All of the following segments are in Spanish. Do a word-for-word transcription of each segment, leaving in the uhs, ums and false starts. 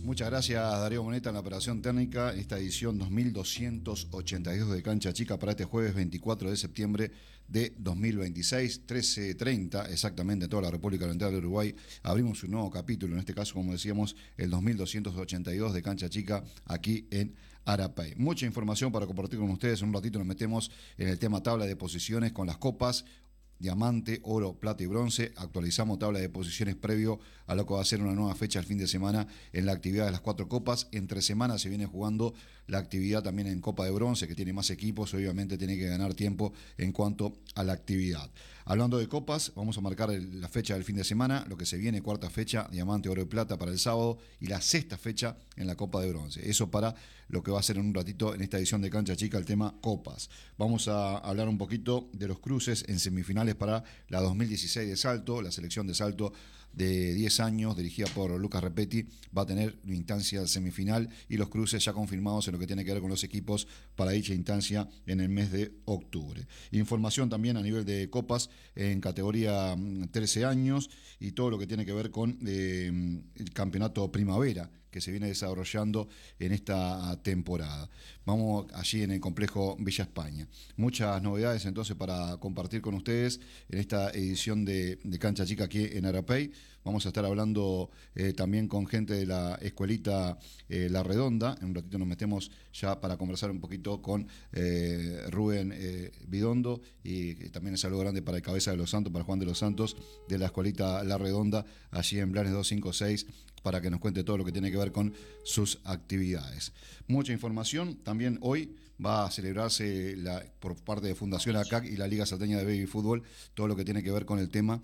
Muchas gracias, Darío Moneta, en la operación técnica. Esta edición dos mil doscientos ochenta y dos de Cancha Chica para este jueves veinticuatro de septiembre de dos mil veintiséis, trece treinta, exactamente en toda la República Oriental del Uruguay. Abrimos un nuevo capítulo, en este caso, como decíamos, el dos mil doscientos ochenta y dos de Cancha Chica aquí en Arapey. Mucha información para compartir con ustedes. En un ratito nos metemos en el tema tabla de posiciones con las copas. Diamante, oro, plata y bronce. Actualizamos tabla de posiciones previo a lo que va a ser una nueva fecha el fin de semana en la actividad de las cuatro copas. Entre semanas se viene jugando la actividad también en Copa de Bronce, que tiene más equipos, obviamente tiene que ganar tiempo en cuanto a la actividad. Hablando de copas, vamos a marcar el, la fecha del fin de semana, lo que se viene, cuarta fecha, diamante, oro y plata para el sábado, y la sexta fecha en la Copa de Bronce. Eso para lo que va a ser en un ratito en esta edición de Cancha Chica, el tema copas. Vamos a hablar un poquito de los cruces en semifinales para la dos mil dieciséis de salto. La selección de salto de diez años, dirigida por Lucas Repetti, va a tener una instancia semifinal y los cruces ya confirmados en lo que tiene que ver con los equipos para dicha instancia en el mes de octubre. Información también a nivel de copas en categoría trece años y todo lo que tiene que ver con eh, el campeonato primavera que se viene desarrollando en esta temporada. Vamos allí en el complejo Villa España. Muchas novedades entonces para compartir con ustedes en esta edición de, de Cancha Chica aquí en Arapey. Vamos a estar hablando eh, también con gente de la escuelita eh, La Redonda. En un ratito nos metemos ya para conversar un poquito con eh, Rubén eh, Bidondo, y también un saludo grande para el Cabeza de los Santos, para Juan de los Santos de la escuelita La Redonda, allí en Blanes doscientos cincuenta y seis, para que nos cuente todo lo que tiene que ver con sus actividades. Mucha información. También hoy va a celebrarse la, por parte de Fundación A C A C y la Liga Salteña de Baby Fútbol, todo lo que tiene que ver con el tema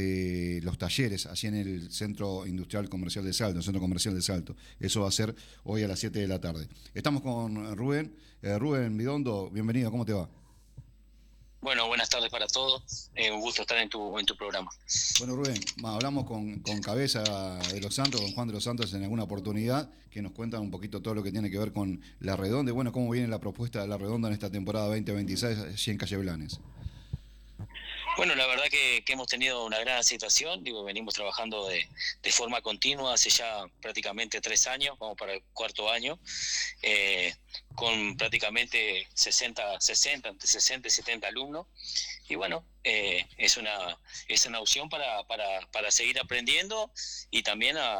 de los talleres, así en el Centro Industrial Comercial de Salto, el Centro Comercial de Salto. Eso va a ser hoy a las siete de la tarde. Estamos con Rubén. Eh, Rubén Bidondo, bienvenido, ¿cómo te va? Bueno, buenas tardes para todos. Eh, un gusto estar en tu en tu programa. Bueno, Rubén, hablamos con, con Cabeza de los Santos, con Juan de los Santos en alguna oportunidad, que nos cuentan un poquito todo lo que tiene que ver con La Redonda y bueno, cómo viene la propuesta de La Redonda en esta temporada veinte veintiséis allí en Calle Blanes. Bueno, la verdad que, que hemos tenido una gran situación. Digo, venimos trabajando de, de forma continua hace ya prácticamente tres años, vamos para el cuarto año, eh, con prácticamente sesenta, sesenta, entre sesenta y setenta alumnos. Y bueno, eh, es una es una opción para, para, para seguir aprendiendo y también a